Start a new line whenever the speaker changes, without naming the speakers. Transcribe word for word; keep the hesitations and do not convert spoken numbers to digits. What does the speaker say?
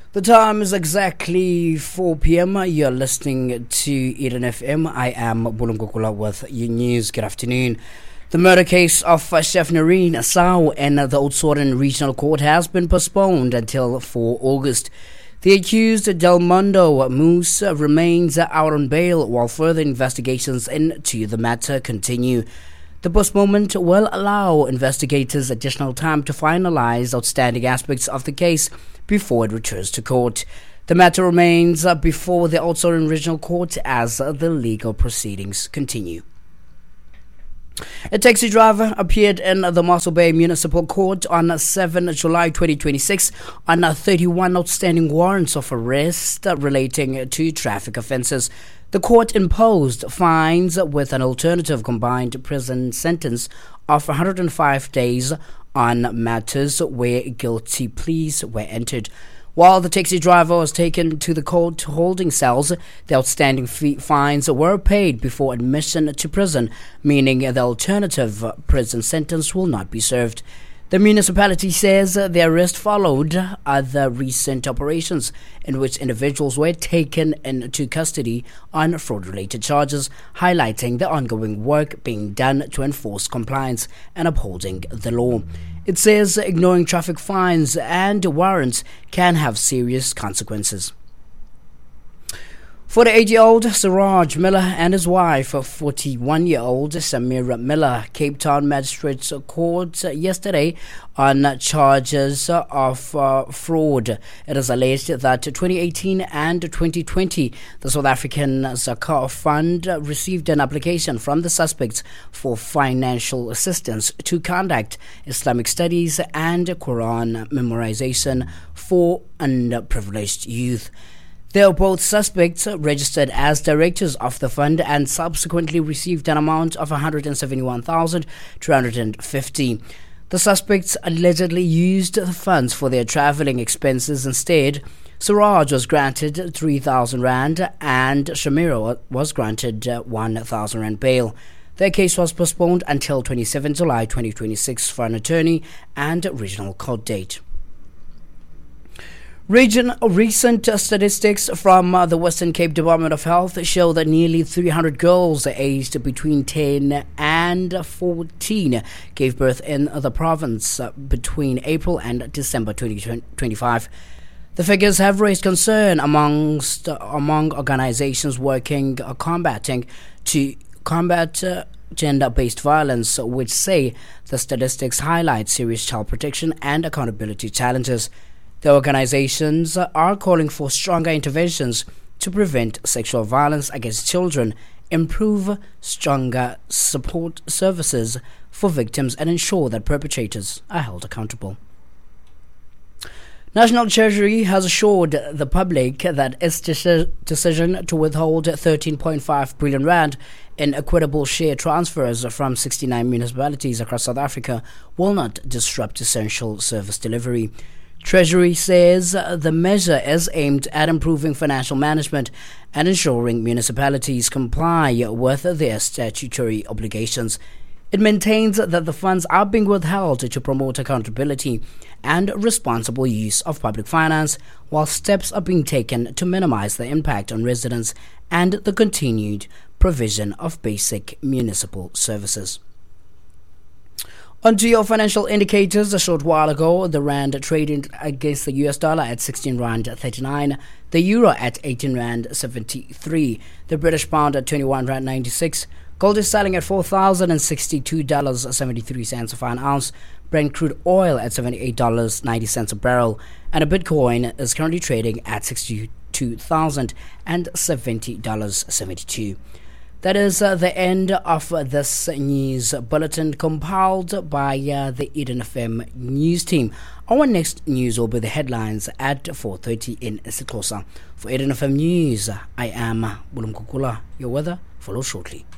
The time is exactly four p.m. You're listening to Eden F M. I am Bulungukula with your news. Good afternoon. The murder case of Chef Noreen Asau in the Oudtshoorn Regional Court has been postponed until the fourth of August. The accused, Delmondo Moose, remains out on bail while further investigations into the matter continue. The postponement will allow investigators additional time to finalize outstanding aspects of the case before it returns to court. The matter remains before the Oudtshoorn Regional Court as the legal proceedings continue. A taxi driver appeared in the Mossel Bay Municipal Court on the seventh of July twenty twenty-six on thirty-one outstanding warrants of arrest relating to traffic offences. The court imposed fines with an alternative combined prison sentence of one hundred five days on matters where guilty pleas were entered. While the taxi driver was taken to the court holding cells, the outstanding fee- fines were paid before admission to prison, meaning the alternative prison sentence will not be served. The municipality says the arrest followed other recent operations in which individuals were taken into custody on fraud-related charges, highlighting the ongoing work being done to enforce compliance and upholding the law. It says ignoring traffic fines and warrants can have serious consequences. forty-eight-year-old Siraj Miller and his wife, forty-one-year-old Samira Miller, Cape Town Magistrates Court yesterday on charges of uh, fraud. It is alleged that twenty eighteen and twenty twenty, the South African Zakah Fund received an application from the suspects for financial assistance to conduct Islamic studies and Quran memorization for underprivileged youth. They are both suspects registered as directors of the fund and subsequently received an amount of one hundred seventy-one thousand two hundred fifty dollars. The suspects allegedly used the funds for their travelling expenses instead. Siraj was granted three thousand rand and Shamira was granted one thousand rand bail. Their case was postponed until the twenty-seventh of July twenty twenty-six for an attorney and regional court date. Region recent statistics from uh, the Western Cape Department of Health show that nearly three hundred girls aged between ten and fourteen gave birth in the province uh, between April and December twenty twenty-five. The figures have raised concern amongst uh, among organizations working uh, combating to combat uh, gender-based violence, which say the statistics highlight serious child protection and accountability challenges. The organizations are calling for stronger interventions to prevent sexual violence against children, improve stronger support services for victims, and ensure that perpetrators are held accountable. National Treasury has assured the public that its deci- decision to withhold thirteen point five billion rand in equitable share transfers from sixty-nine municipalities across South Africa will not disrupt essential service delivery. Treasury says the measure is aimed at improving financial management and ensuring municipalities comply with their statutory obligations. It maintains that the funds are being withheld to promote accountability and responsible use of public finance, while steps are being taken to minimize the impact on residents and the continued provision of basic municipal services. Onto your financial indicators. A short while ago, the rand traded against the U S dollar at sixteen rand thirty-nine, the euro at eighteen rand seventy-three, the British pound at twenty-one rand ninety-six. Gold is selling at four thousand sixty-two dollars and seventy-three cents for an ounce. Brent crude oil at seventy-eight dollars and ninety cents a barrel, and a Bitcoin is currently trading at sixty-two thousand seventy dollars and seventy-two cents. That is uh, the end of uh, this news bulletin compiled by uh, the Eden F M news team. Our next news will be the headlines at four thirty in isiXhosa. For Eden F M News, I am Bulumkukula. Your weather follows shortly.